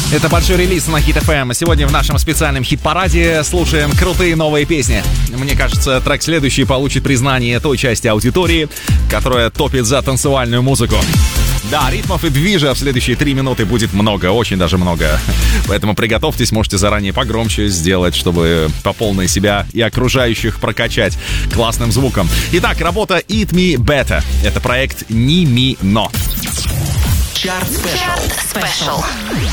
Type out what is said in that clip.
Это большой релиз на Hit FM. Сегодня в нашем специальном хит-параде слушаем крутые новые песни. Мне кажется, трек следующий получит признание той части аудитории, которая топит за танцевальную музыку. Да, ритмов и движа в следующие 3 минуты будет много, очень даже много. Поэтому приготовьтесь, можете заранее погромче сделать, чтобы по полной себя и окружающих прокачать классным звуком. Итак, работа Eat Me Better. Это проект Ни Ми Но. Чарт Спешл.